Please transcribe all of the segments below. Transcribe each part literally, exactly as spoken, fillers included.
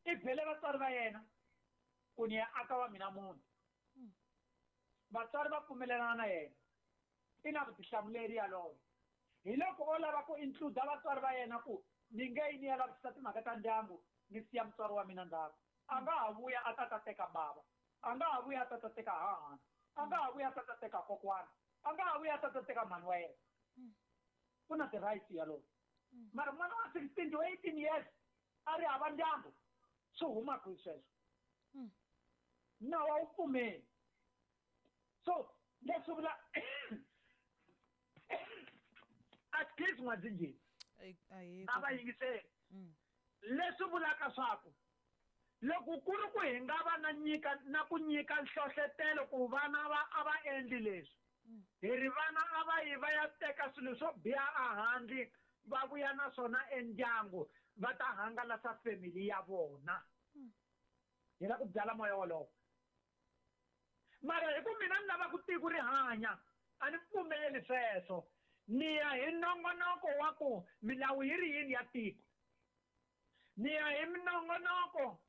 i vhele vatswari va yena ku ni ya aka wa mina munhu vatswari va pfumelelana na yena i na vutihlamuleri yaloyo hi loko o lava ku include vatswari va yena ku ni nge yi ni ya lavisisa timhaka ta ndyangu ni siya mutswari wa mina ndzhaku a nga ha vuya a ta ta teka bava a nga ha vuya a ta ta teka hahani a nga ha vuya a ta ta teka kokwana a nga ha vuya a ta ta teka mhani wa yena ku na ti-rights yaloyo mara n'wana wa sixteen to eighteen years a ri hava ndyangu swi huma kwihi sweswo nawu a wu pfumeli so leswi vula at least n'wadzinjini na va yingiseli leswi vulaka swaku loko ku ri ku hi nga va na nyika na ku nyika nhlohlotelo ku vana va a va endli leswi hi ri vana a va yi va ya teka swilo swo biha ehandle va vuya na swona endyangu va ta hangalasa family ya vona hi la ku byala moya wolowo mara hi ku mina ni lava ku tiko ri hanya a ni pfumeli sweswo ni ya hi nongonoko wa ku milawu yi ri yini ya tiko ni ya hi minongonoko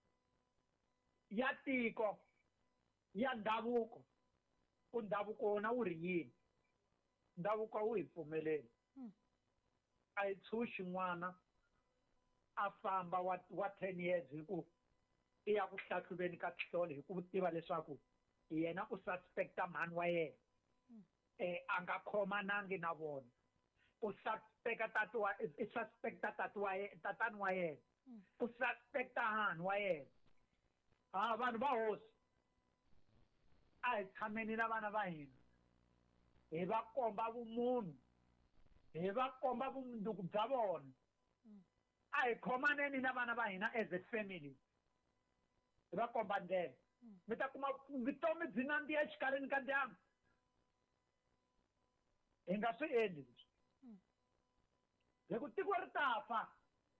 ya tiko ya ndhavuko ku ndhavuko wona wu ri yini ndhavuko wu hi pfumeleli a hi tshuxi n'wana a famba wa wa ten years hi ku i ya ku hlahluveni ka tihlolo hi ku tiva leswaku yena u suspecta mhani wa yena um a nga khomanangi na vona u suspecta tati wa i suspecta tati wa tatani wa yena u suspecta hahani wa yena ha vanhu va hosi a hi tshameni na vana va hina hi va komba vumunhu hi va komba vumundzuku bya vona a hi khomaneni na vana va hina as a family hi va komba ndlela mi ta kuma vutomi byi nandziha exikarhini ka ndyangu hi nga swi endli leswi hi ku tiko ri ta fa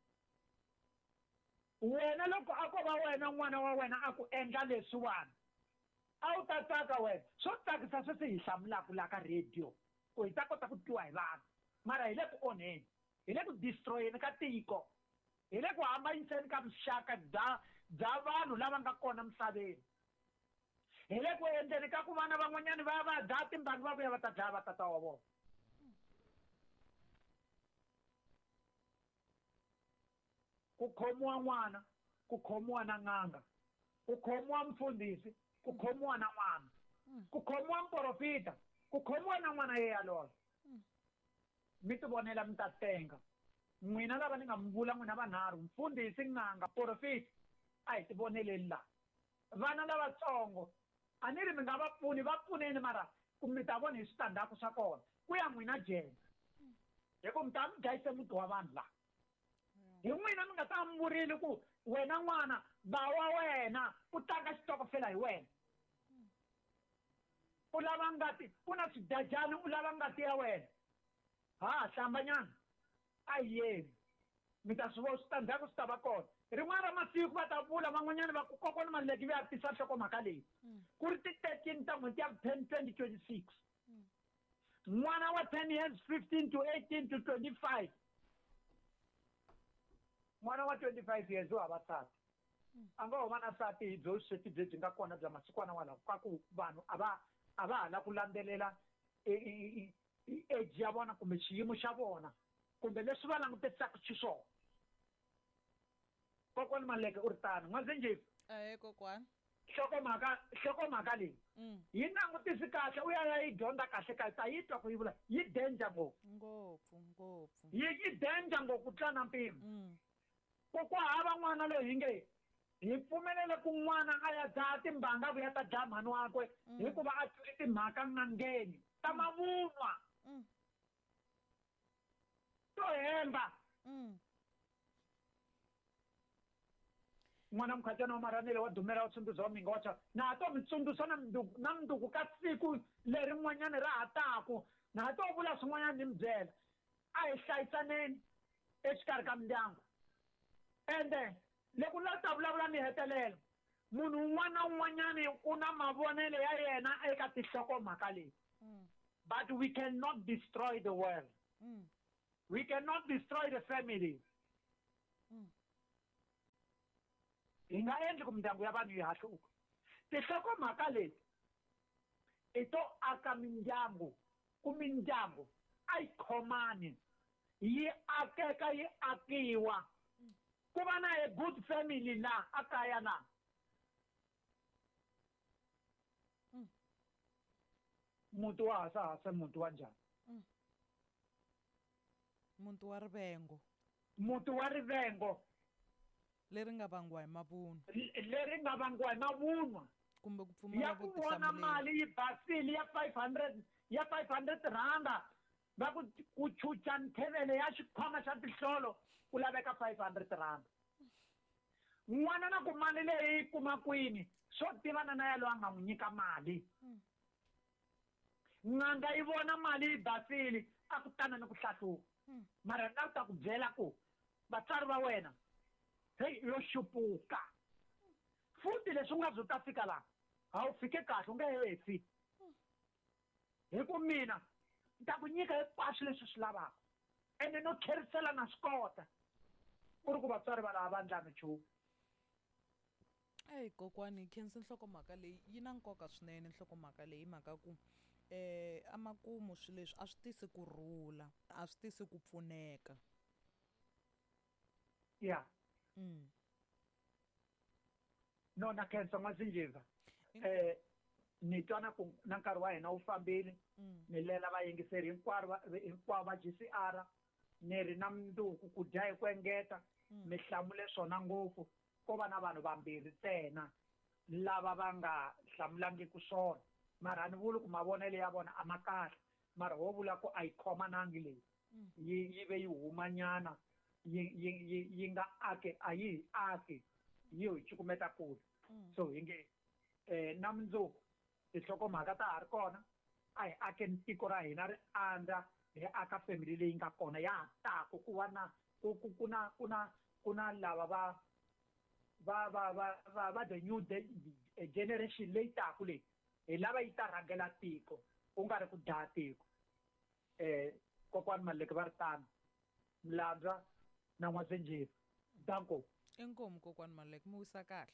wena loko a ko va wena n'wana wa wena a ku endla leswiwani a wu ta tsaka wena swo tsakisa sweswi hi hlamulaka laha ka radio ku hi ta kota ku twiwa hi vanhu mara hi le ku onheni hi le ku destroyeni ka tiko hi le ku hambanyiseni ka vuxaka bya bya vanhu lava nga kona misaveni hi le ku endleni ka ku vana van'wanyana va ya va dlaya timbangi va vuya va ta dlaya va tata wa vona ku khomiwa n'wana ku khomiwa na n'anga ku khomiwa mfundhisi ku khomiwa na n'wana ku khomiwa mporofita ku khomiwa na n'wana ye yaloyo mi ti vonela mi ta tenga n'wina lava ni nga mi vula n'wina vanharhu mfundhisi n'anga porofita a hi ti voneleni laha vana lavatsongo a ni ri mi nga va pfuni va pfuneni mara ku mi ta vona hi switandzhaku swa kona ku ya n'wina jele hi ku mi ta mi dlayise muti wa vanhu laha hi n'wina mi nga ta mi vurile ku wena n'wana ba wa wena u tlanga xitokofela hi wena u lava ngati u na swidajani u lava ngati ya wena ha hlambanyana a hi yeni mi ta swi vo switandzhaku swi ta va kona rin'wana ra masiku va ta vula van'wanyana va ku kokwana maleki va ya tisa nhlokomhaka leyi ku ri ti-thirteen ta n'hweti ya ten twenty twenty six n'wana wa ten years fifteen to eighteen to twenty five n'wana wa twenty five years u hava sati a nga huma na sati hi byo vusweti byebyi nga kona bya masikwana walawo ka ku vanhu a va a va hala ku landzelela age ya vona kumbe xiyimo xa vona kumbe leswi va langutisaka xiswona kokwani maleke u ri tano n'wazenjefu ehe kokwana hlokomhaka hlokomhaka leyi yi langutisi kahle u ya ya yi dyondza kahle kahle ta yi twa ku yi vula yi danger ngopfu ngopfu ngopfu yi yi danger ngopfu ku tlula na mpimo ku ku hava n'wana loyi hi nge hi pfumelele ku n'wana a ya dzaha timbanga a vuya ta dlaya mhani wakwe hikuva a twile timhaka n'angeni ta mavunwa to hemba n'wana mukhatyana wa maranile wa dumela wa tsundzuza wa minga wa chava na ha to mi tsundzuxa na mnduku na mnduku ka siku leri n'wanyana ra ha taku na ha to vula swin'wanyana ni mi byela a hi hlayisaneni exikarhi ka mindyangu ende loko la ta vulavula ni hetelela munhu un'wana na un'wanyana u na mavonelo ya yena eka tinhlokomhaka leyi but we cannot destroy the world we cannot destroy the family hi nga endli ku mindyangu ya vanhu yi hahluka. Tinhlokomhaka leti i to aka mindyangu, ku mindyangu a yi khomani, yi akeka yi akiwa, ku va na a good family la a kaya na. Muti wa hasahasa muti wa njhani? muti wa rivengo. Muti wa rivengo leri nga vangiwa hi mavunwa. leri nga vangiwa hi mavunwa kumbe ku pfumala ya ku vona mali yi basile ya five hundred ya five hundred randa, va ku ku chucha nthevele ya xikhwama xa tinhlolo ku laveka five hundred randa. N'wana na ku mali leyi yi kuma kwini? Swo tivana na yaloye a nga n'wi nyika mali. N'anga yi vona mali yi basile a ku tana ni ku hlahluka. Mara na ta ku byela ku vatswari va wena heyi yo xupuka, futhi leswi u nga byi ta fika laha a wu fike kahle u nge hefi. Hi ku mina ni ta ku nyika hinkwaswo leswi swi lavaka ene no tlherisela na swi kota ku ri ku vatswari va lava va ndlanga nchumu. Eyi kokwani khensa nhlokomhaka leyi yi na nkoka swinene. Nhlokomhaka leyi mhaka ku eh amakumu swilo leswi a swi tisi kurhula, a swi tisi ku pfuneka. Ya mm. no na khensa N'wazinjiva. eh ni twana ku na nkarhi wa hina wu fambile. Ni lela vayingiseri hinkwavo hinkwavo va G C R, ni ri na mundzuku ku dya hi ku engeta. Mi hlamule swona ngopfu. Ko va na vanhu vambirhi ntsena lava va nga hlamulangiki swona, mara a ni vuli ku mavonelo ya vona a ma kahle, mara ho vula ku a yi khomanangi leyi yi yi ve yi humanyana yi yi yi yi nga aki, a yi hi aki, yi hi cukumeta kule. So hi nge um na mundzuku tinhlokomhaka ta ha ri kona, a hi akeni tiko ra hina ri andza, hi aka family leyi nga kona ya ha taku ku va na ku ku ku na ku na ku na lava va va va va va va the new generation leyi taku leyi hi lava yi ta rhangela tiko ku nga ri ku daya tiko. um kokwani Maluleke va ri tano, Mlandzwa na N'wazinjiva. Danko. Inkomu kokwani Maluleke, mi wisa kahle.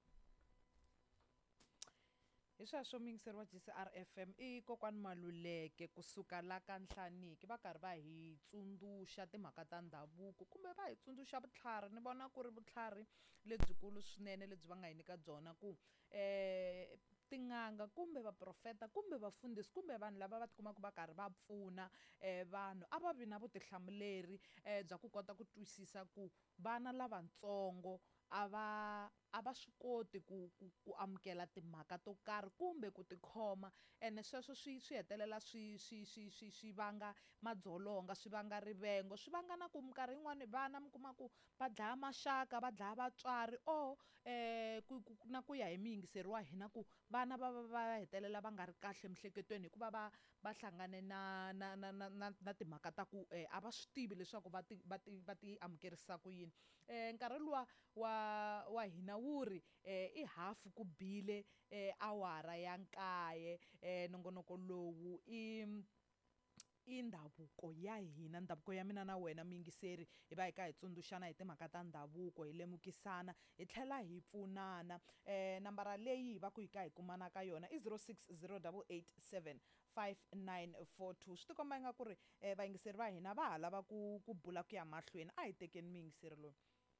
Hi sweswo mingiseri wa G C R F M i kokwani Maluleke kusuka la ka Nhlaniki, va karhi va hi tsundzuxa timhaka ta ndhavuko kumbe va hi tsundzuxa vutlhari. Ni vona ku ri vutlhari lebyikulu swinene lebyi va nga hi nyika byona ku eh tin'anga kumbe vaprofeta kumbe vafundhisi kumbe vanhu lava va tikumaka va karhi va pfuna eh vanhu a va vi na vutihlamuleri eh bya ku kota ku twisisa ku vana lavatsongo a va a va swi koti ku ku ku amukela timhaka to karhi kumbe ku tikhoma, ene sweswo swi swi hetelela swi swi swi swi swi vanga madzolonga, swi vanga rivengo, swi vanga na ku minkarhi yin'wani vana mi kuma ku va dlaya maxaka, va dlaya vatswari or eh ku na ku ya hi muyingiseri wa hina ku vana va va va hetelela va nga ri kahle emiehleketweni hikuva va va hlangane na na na na na na timhaka ta ku eh a va swi tivi leswaku va ti va ti va ti amukerisa ku yini. Eh nkarhi luwa wa wa hina wu ri eh i hafu ku bile eh awara ya nkaye. Eh nongonoko lowu i i ndhavuko ya hina, ndhavuko ya mina na wena muyingiseri hi va hi ka hi tsundzuxana hi timhaka ta ndhavuko, hi lemukisana, hi tlhela hi pfunana. Eh nambara leyi hi va ku hi ka hi kumana ka yona i zero six zero eight eight seven five nine four two. Swi tikomba yi nga ku ri eh vayingiseri va hina va ha lava ku ku bula ku ya mahlweni. A hi tekeni muyingiseri loyi.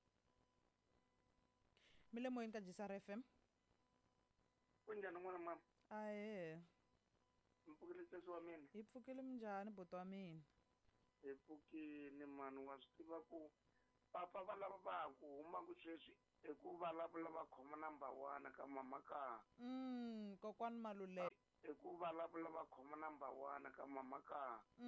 Mi le moyeni ka G C R F M. Kunjhani n'wana mama? Ahee. Mi pfukile sesi wa mina? Hi pfukile minjhani buti wa mina? Hi pfukile mani, wa swi tiva ku papa va lava va ha ku humaku sweswi hi ku vulavula va khoma number one ka mama ka. Mm kokwani Maluleke. Hi ku vulavula va khoma number one ka mama ka.